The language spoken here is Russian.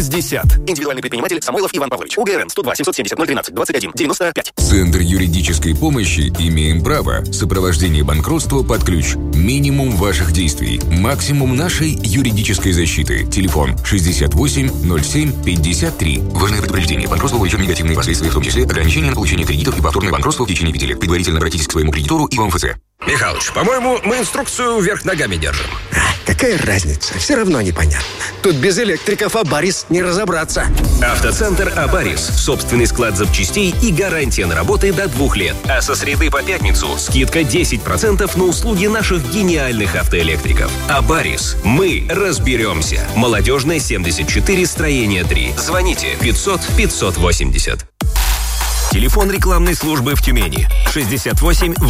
60. Индивидуальный предприниматель Самойлов Иван Павлович. УГРН 102 770 013 21 95. Центр юридической помощи «Имеем право». Сопровождение банкротства под ключ. Минимум ваших действий. Максимум нашей юридической защиты. Телефон 68 07 53. Важное предупреждение. Банкротство влечет негативные последствия, в том числе ограничение на получение кредитов и повторное банкротство в течение 5 лет. Предварительно обратитесь к своему кредитору и в МФЦ. Михалыч, по-моему, мы инструкцию вверх ногами держим. Какая разница? Все равно непонятно. Тут без электриков Абарис не разобраться. Автоцентр Абарис. Собственный склад запчастей и гарантия на работы до 2 лет. А со среды по пятницу скидка 10% на услуги наших гениальных автоэлектриков. Абарис. Мы разберемся. Молодежная, 74, строение 3. Звоните 500 580. Телефон рекламной службы в Тюмени 68